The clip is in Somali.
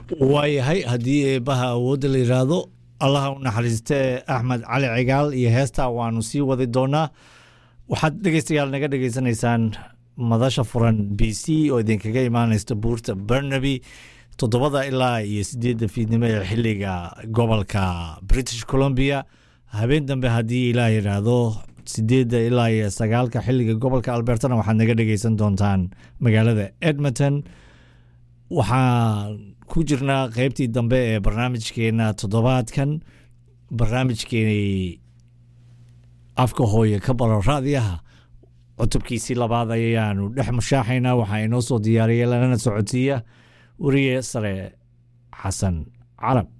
waayahay haddii eebbaha awoodda la yidhaahdo allaha u naxariistee axmed cali cigaal iyo heestaa waanu sii wadi doonaa. waxaad dhegeystayaal naga dhegeysanaysaan madasha furan b c oo idinkaga imaanaysta buurta Burnaby 7 ilaa iyo 8 fiidnimo ee xilliga gobolka British Columbia. habeen dambe haddii ilaa yidhaahdo 8 ilaa iyo 9 xilliga gobolka Albertana waxaad naga dhegeysan doontaan magaalada Edmonton. waxaan ku jirnaa qaybtii dambe ee barnaamijkeena toddobaadkan. barnaamijkeenii afka hooye ka baro raadiyaha cutubkiisii labaad ayaanu dhex mushaaxaynaa. waxaa inoo soo diyaariyay lanana socodsiiya wariye sare xasan carab.